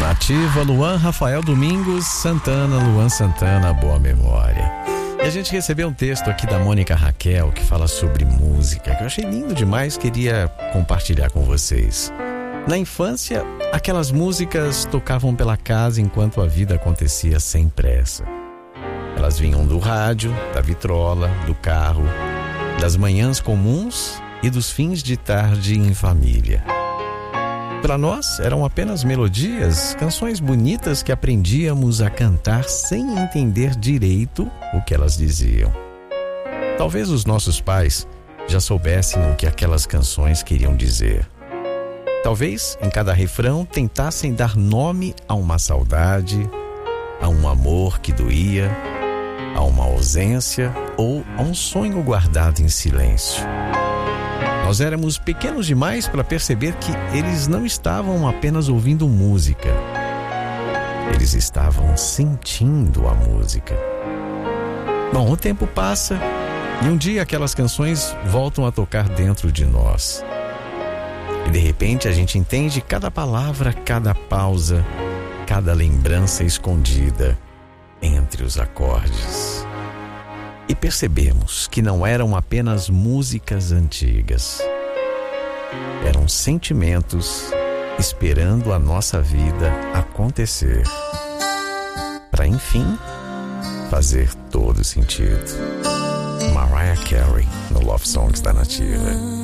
Nativa, Luan, Rafael Domingos, Santana, Luan Santana, boa memória. E a gente recebeu um texto aqui da Mônica Raquel que fala sobre música, que eu achei lindo demais, queria compartilhar com vocês. Na infância, aquelas músicas tocavam pela casa enquanto a vida acontecia sem pressa. Elas vinham do rádio, da vitrola, do carro, das manhãs comuns e dos fins de tarde em família. Para nós, eram apenas melodias, canções bonitas que aprendíamos a cantar sem entender direito o que elas diziam. Talvez os nossos pais já soubessem o que aquelas canções queriam dizer. Talvez, em cada refrão, tentassem dar nome a uma saudade, a um amor que doía, a uma ausência ou a um sonho guardado em silêncio. Nós éramos pequenos demais para perceber que eles não estavam apenas ouvindo música. Eles estavam sentindo a música. Bom, o tempo passa e um dia aquelas canções voltam a tocar dentro de nós. E de repente a gente entende cada palavra, cada pausa, cada lembrança escondida entre os acordes. E percebemos que não eram apenas músicas antigas. Eram sentimentos esperando a nossa vida acontecer, para enfim fazer todo sentido. Mariah Carey no Love Songs da Nativa.